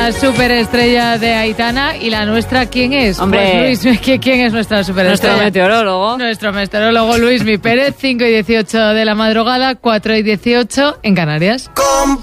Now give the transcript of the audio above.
La superestrella de Aitana. ¿Y la nuestra quién es? Hombre. Pues Luis, ¿quién es nuestra superestrella? Nuestro meteorólogo. Nuestro meteorólogo Luismi Pérez, 5:18 de la madrugada, 4:18 en Canarias.